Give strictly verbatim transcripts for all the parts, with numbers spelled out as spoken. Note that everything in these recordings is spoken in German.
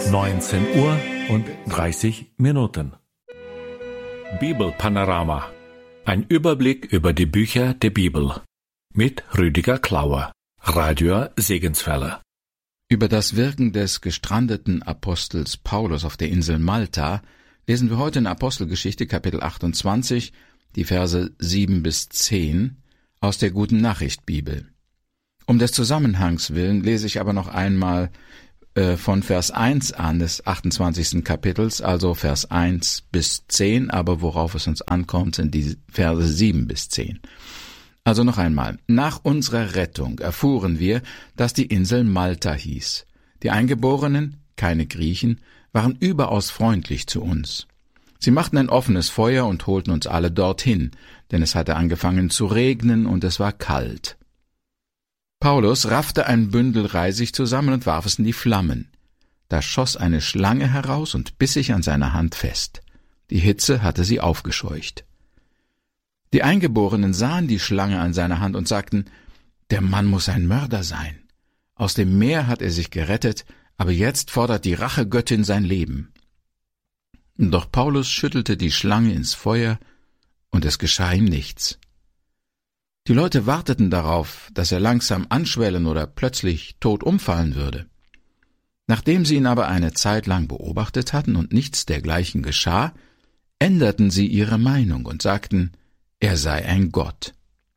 neunzehn Uhr und dreißig Minuten. Bibelpanorama. Ein Überblick über die Bücher der Bibel. Mit Rüdiger Klauer, Radio Segenswelle. Über das Wirken des gestrandeten Apostels Paulus auf der Insel Malta lesen wir heute in Apostelgeschichte Kapitel achtundzwanzig, die Verse sieben bis zehn aus der Guten Nachricht Bibel. Um des Zusammenhangs willen lese ich aber noch einmal äh, von Vers eins an des achtundzwanzigsten Kapitels, also Vers eins bis zehn, aber worauf es uns ankommt, sind die Verse sieben bis zehn. Also noch einmal, nach unserer Rettung erfuhren wir, dass die Insel Malta hieß. Die Eingeborenen, keine Griechen, waren überaus freundlich zu uns. Sie machten ein offenes Feuer und holten uns alle dorthin, denn es hatte angefangen zu regnen und es war kalt. Paulus raffte ein Bündel Reisig zusammen und warf es in die Flammen. Da schoss eine Schlange heraus und biss sich an seiner Hand fest. Die Hitze hatte sie aufgescheucht. Die Eingeborenen sahen die Schlange an seiner Hand und sagten, der Mann muss ein Mörder sein. Aus dem Meer hat er sich gerettet, aber jetzt fordert die Rachegöttin sein Leben. Doch Paulus schüttelte die Schlange ins Feuer, und es geschah ihm nichts. Die Leute warteten darauf, dass er langsam anschwellen oder plötzlich tot umfallen würde. Nachdem sie ihn aber eine Zeit lang beobachtet hatten und nichts dergleichen geschah, änderten sie ihre Meinung und sagten, er sei ein Gott.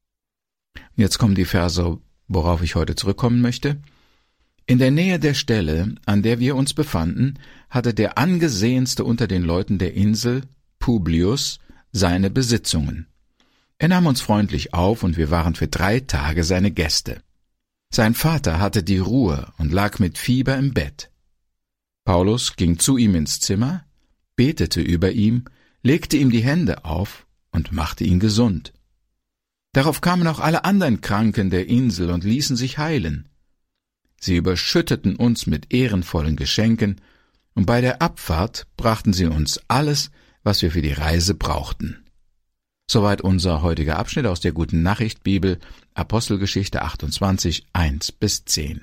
Jetzt kommen die Verse, worauf ich heute zurückkommen möchte. In der Nähe der Stelle, an der wir uns befanden, hatte der angesehenste unter den Leuten der Insel, Publius, seine Besitzungen. Er nahm uns freundlich auf, und wir waren für drei Tage seine Gäste. Sein Vater hatte die Ruhe und lag mit Fieber im Bett. Paulus ging zu ihm ins Zimmer, betete über ihm, legte ihm die Hände auf und machte ihn gesund. Darauf kamen auch alle anderen Kranken der Insel und ließen sich heilen. Sie überschütteten uns mit ehrenvollen Geschenken, und bei der Abfahrt brachten sie uns alles, was wir für die Reise brauchten. Soweit unser heutiger Abschnitt aus der Guten Nachricht Bibel, Apostelgeschichte achtundzwanzig, eins bis zehn.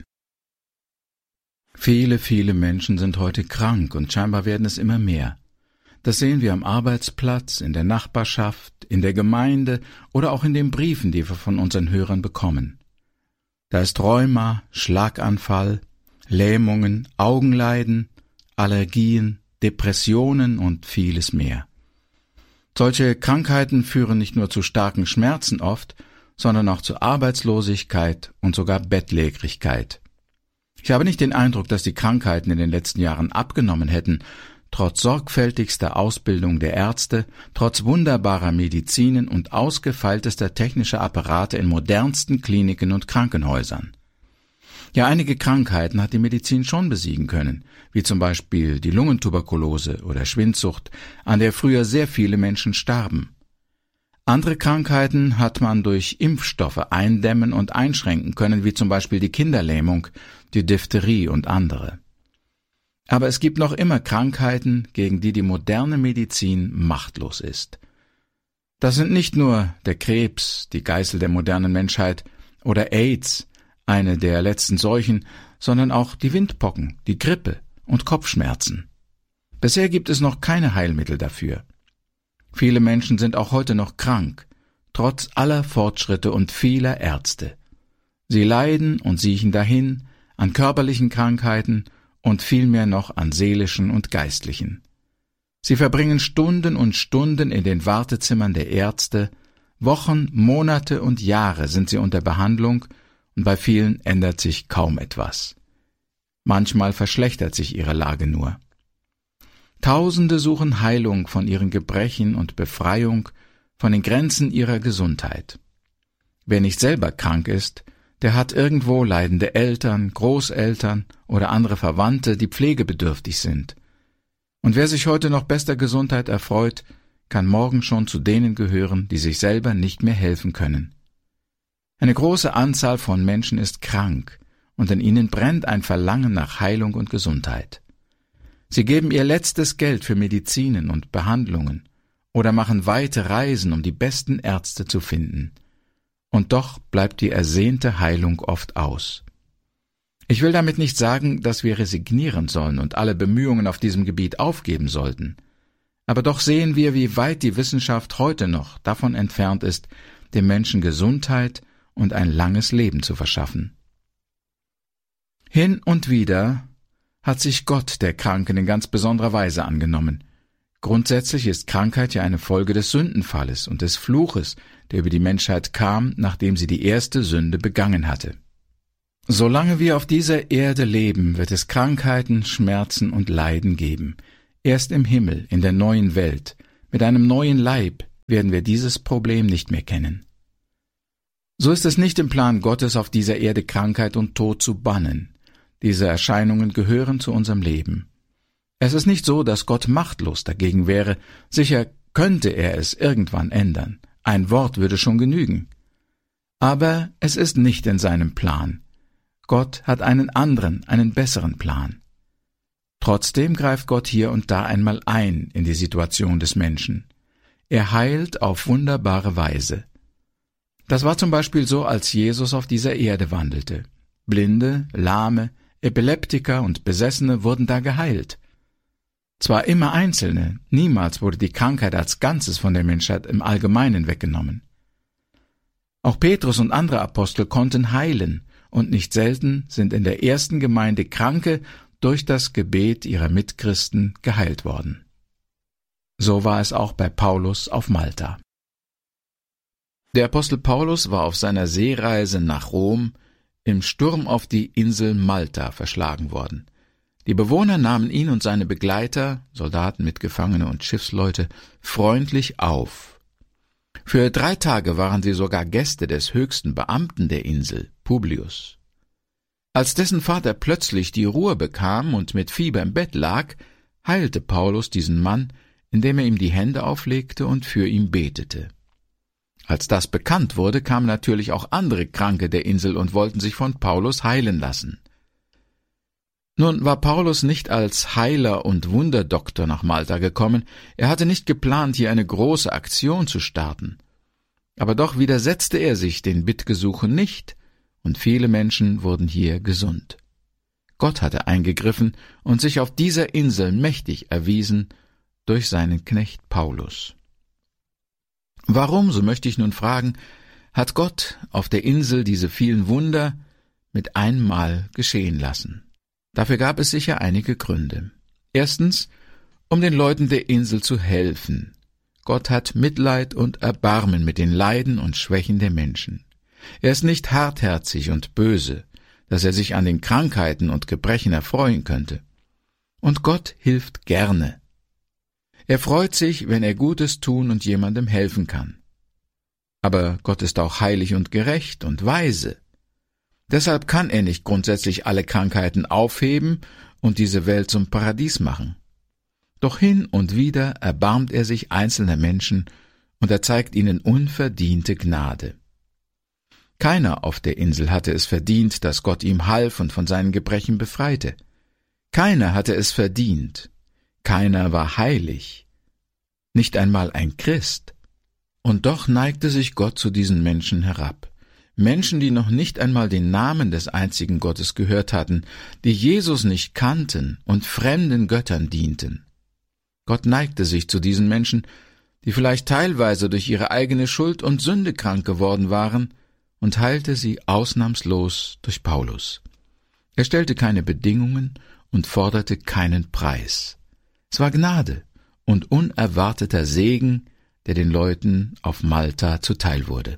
Viele, viele Menschen sind heute krank, und scheinbar werden es immer mehr. Das sehen wir am Arbeitsplatz, in der Nachbarschaft, in der Gemeinde oder auch in den Briefen, die wir von unseren Hörern bekommen. Da ist Rheuma, Schlaganfall, Lähmungen, Augenleiden, Allergien, Depressionen und vieles mehr. Solche Krankheiten führen nicht nur zu starken Schmerzen oft, sondern auch zu Arbeitslosigkeit und sogar Bettlägerigkeit. Ich habe nicht den Eindruck, dass die Krankheiten in den letzten Jahren abgenommen hätten, trotz sorgfältigster Ausbildung der Ärzte, trotz wunderbarer Medizinen und ausgefeiltester technischer Apparate in modernsten Kliniken und Krankenhäusern. Ja, einige Krankheiten hat die Medizin schon besiegen können, wie zum Beispiel die Lungentuberkulose oder Schwindsucht, an der früher sehr viele Menschen starben. Andere Krankheiten hat man durch Impfstoffe eindämmen und einschränken können, wie zum Beispiel die Kinderlähmung, die Diphtherie und andere. Aber es gibt noch immer Krankheiten, gegen die die moderne Medizin machtlos ist. Das sind nicht nur der Krebs, die Geißel der modernen Menschheit, oder AIDS, eine der letzten Seuchen, sondern auch die Windpocken, die Grippe und Kopfschmerzen. Bisher gibt es noch keine Heilmittel dafür. Viele Menschen sind auch heute noch krank, trotz aller Fortschritte und vieler Ärzte. Sie leiden und siechen dahin an körperlichen Krankheiten und vielmehr noch an seelischen und geistlichen. Sie verbringen Stunden und Stunden in den Wartezimmern der Ärzte, Wochen, Monate und Jahre sind sie unter Behandlung, und bei vielen ändert sich kaum etwas. Manchmal verschlechtert sich ihre Lage nur. Tausende suchen Heilung von ihren Gebrechen und Befreiung von den Grenzen ihrer Gesundheit. Wer nicht selber krank ist, der hat irgendwo leidende Eltern, Großeltern oder andere Verwandte, die pflegebedürftig sind. Und wer sich heute noch bester Gesundheit erfreut, kann morgen schon zu denen gehören, die sich selber nicht mehr helfen können. Eine große Anzahl von Menschen ist krank, und in ihnen brennt ein Verlangen nach Heilung und Gesundheit. Sie geben ihr letztes Geld für Medizinen und Behandlungen oder machen weite Reisen, um die besten Ärzte zu finden. Und doch bleibt die ersehnte Heilung oft aus. Ich will damit nicht sagen, dass wir resignieren sollen und alle Bemühungen auf diesem Gebiet aufgeben sollten. Aber doch sehen wir, wie weit die Wissenschaft heute noch davon entfernt ist, dem Menschen Gesundheit und ein langes Leben zu verschaffen. Hin und wieder hat sich Gott der Kranken in ganz besonderer Weise angenommen. Grundsätzlich ist Krankheit ja eine Folge des Sündenfalles und des Fluches, der über die Menschheit kam, nachdem sie die erste Sünde begangen hatte. Solange wir auf dieser Erde leben, wird es Krankheiten, Schmerzen und Leiden geben. Erst im Himmel, in der neuen Welt, mit einem neuen Leib, werden wir dieses Problem nicht mehr kennen. So ist es nicht im Plan Gottes, auf dieser Erde Krankheit und Tod zu bannen. Diese Erscheinungen gehören zu unserem Leben. Es ist nicht so, dass Gott machtlos dagegen wäre. Sicher könnte er es irgendwann ändern. Ein Wort würde schon genügen. Aber es ist nicht in seinem Plan. Gott hat einen anderen, einen besseren Plan. Trotzdem greift Gott hier und da einmal ein in die Situation des Menschen. Er heilt auf wunderbare Weise. Das war zum Beispiel so, als Jesus auf dieser Erde wandelte. Blinde, Lahme, Epileptiker und Besessene wurden da geheilt. Zwar immer Einzelne, niemals wurde die Krankheit als Ganzes von der Menschheit im Allgemeinen weggenommen. Auch Petrus und andere Apostel konnten heilen, und nicht selten sind in der ersten Gemeinde Kranke durch das Gebet ihrer Mitchristen geheilt worden. So war es auch bei Paulus auf Malta. Der Apostel Paulus war auf seiner Seereise nach Rom im Sturm auf die Insel Malta verschlagen worden. Die Bewohner nahmen ihn und seine Begleiter, Soldaten, Mitgefangene und Schiffsleute, freundlich auf. Für drei Tage waren sie sogar Gäste des höchsten Beamten der Insel, Publius. Als dessen Vater plötzlich die Ruhe bekam und mit Fieber im Bett lag, heilte Paulus diesen Mann, indem er ihm die Hände auflegte und für ihn betete. Als das bekannt wurde, kamen natürlich auch andere Kranke der Insel und wollten sich von Paulus heilen lassen. Nun war Paulus nicht als Heiler und Wunderdoktor nach Malta gekommen, er hatte nicht geplant, hier eine große Aktion zu starten. Aber doch widersetzte er sich den Bittgesuchen nicht, und viele Menschen wurden hier gesund. Gott hatte eingegriffen und sich auf dieser Insel mächtig erwiesen durch seinen Knecht Paulus. Warum, so möchte ich nun fragen, hat Gott auf der Insel diese vielen Wunder mit einmal geschehen lassen? Dafür gab es sicher einige Gründe. Erstens, um den Leuten der Insel zu helfen. Gott hat Mitleid und Erbarmen mit den Leiden und Schwächen der Menschen. Er ist nicht hartherzig und böse, dass er sich an den Krankheiten und Gebrechen erfreuen könnte. Und Gott hilft gerne. Er freut sich, wenn er Gutes tun und jemandem helfen kann. Aber Gott ist auch heilig und gerecht und weise. Deshalb kann er nicht grundsätzlich alle Krankheiten aufheben und diese Welt zum Paradies machen. Doch hin und wieder erbarmt er sich einzelner Menschen und er zeigt ihnen unverdiente Gnade. Keiner auf der Insel hatte es verdient, dass Gott ihm half und von seinen Gebrechen befreite. Keiner hatte es verdient. Keiner war heilig. Nicht einmal ein Christ. Und doch neigte sich Gott zu diesen Menschen herab. Menschen, die noch nicht einmal den Namen des einzigen Gottes gehört hatten, die Jesus nicht kannten und fremden Göttern dienten. Gott neigte sich zu diesen Menschen, die vielleicht teilweise durch ihre eigene Schuld und Sünde krank geworden waren, und heilte sie ausnahmslos durch Paulus. Er stellte keine Bedingungen und forderte keinen Preis. Es war Gnade und unerwarteter Segen, der den Leuten auf Malta zuteil wurde.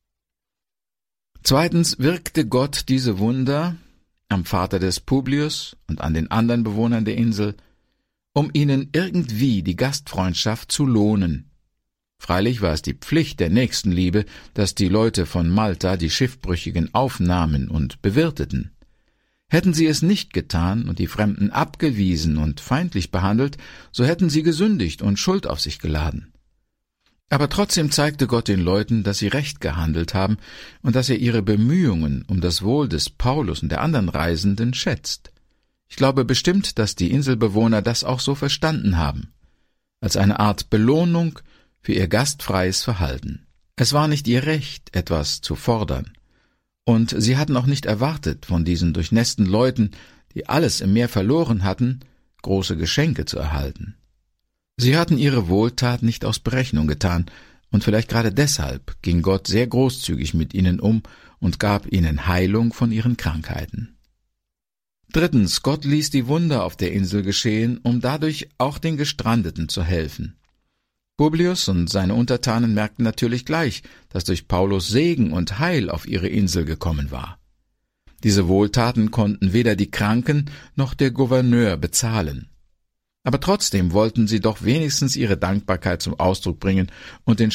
Zweitens wirkte Gott diese Wunder am Vater des Publius und an den anderen Bewohnern der Insel, um ihnen irgendwie die Gastfreundschaft zu lohnen. Freilich war es die Pflicht der Nächstenliebe, dass die Leute von Malta die Schiffbrüchigen aufnahmen und bewirteten. Hätten sie es nicht getan und die Fremden abgewiesen und feindlich behandelt, so hätten sie gesündigt und Schuld auf sich geladen. Aber trotzdem zeigte Gott den Leuten, dass sie recht gehandelt haben und dass er ihre Bemühungen um das Wohl des Paulus und der anderen Reisenden schätzt. Ich glaube bestimmt, dass die Inselbewohner das auch so verstanden haben, als eine Art Belohnung für ihr gastfreies Verhalten. Es war nicht ihr Recht, etwas zu fordern, Und sie hatten auch nicht erwartet, von diesen durchnässten Leuten, die alles im Meer verloren hatten, große Geschenke zu erhalten. Sie hatten ihre Wohltat nicht aus Berechnung getan, und vielleicht gerade deshalb ging Gott sehr großzügig mit ihnen um und gab ihnen Heilung von ihren Krankheiten. Drittens, Gott ließ die Wunder auf der Insel geschehen, um dadurch auch den Gestrandeten zu helfen. Publius und seine Untertanen merkten natürlich gleich, dass durch Paulus Segen und Heil auf ihre Insel gekommen war. Diese Wohltaten konnten weder die Kranken noch der Gouverneur bezahlen. Aber trotzdem wollten sie doch wenigstens ihre Dankbarkeit zum Ausdruck bringen und den